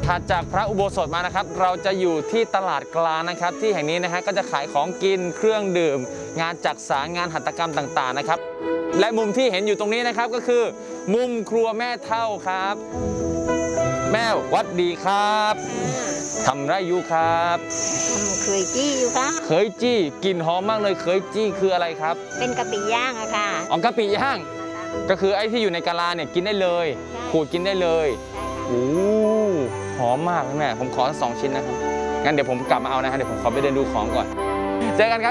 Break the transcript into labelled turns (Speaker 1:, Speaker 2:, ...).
Speaker 1: ถัดจากพระอุโบสถมานะครับเราจะอยู่ที่ตลาดกลางนะครับที่แห่งนี้นะฮะก็จะขายของกินเครื่องดื่มงานจักสานงานหัตถกรรมต่างๆนะครับและมุมที่เห็นอยู่ตรงนี้นะครับก็คือมุมครัวแม่เฒ่าครับแม่วัดดีครับทำไรอยู่ครับ
Speaker 2: เคยจี้อยู่ค่ะ
Speaker 1: เคยจี้กลิ่นหอมมากเลยเคยจี้คืออะไรครับ
Speaker 2: เป็นกะปิย่างอะค่ะ
Speaker 1: อ๋อกะปิย่างก็คือไอ้ที่อยู่ในกะลาเนี่ยกินได้เลยขูดกินได้เลยโอ้หอมมากแม่ผมขอ2 ชิ้นนะครับงั้นเดี๋ยวผมกลับมาเอานะฮะเดี๋ยวผมขอไปเดินดูของก่อนเจอกันครับ